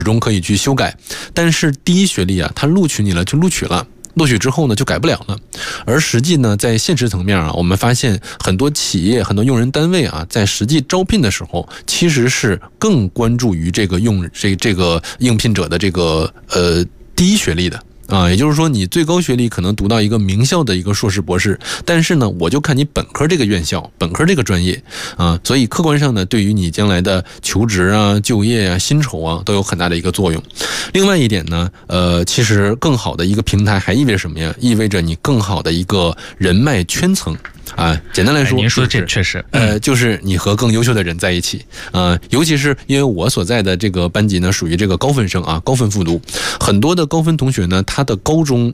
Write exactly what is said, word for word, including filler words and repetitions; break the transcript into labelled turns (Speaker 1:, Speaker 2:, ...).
Speaker 1: 终可以去修改。但是第一学历啊，他录取你了就录取了。录取之后呢，就改不了了。而实际呢，在现实层面啊，我们发现很多企业、很多用人单位啊，在实际招聘的时候，其实是更关注于这个用这这个应聘者的这个呃第一学历的。啊，也就是说，你最高学历可能读到一个名校的一个硕士博士，但是呢，我就看你本科这个院校、本科这个专业啊，所以客观上呢，对于你将来的求职啊、就业啊、薪酬啊，都有很大的一个作用。另外一点呢，呃，其实更好的一个平台还意味着什么呀？意味着你更好的一个人脉圈层。啊，简单来说，
Speaker 2: 您说这确实，
Speaker 1: 呃，就是你和更优秀的人在一起啊、呃，尤其是因为我所在的这个班级呢，属于这个高分生啊，高分复读，很多的高分同学呢，他的高中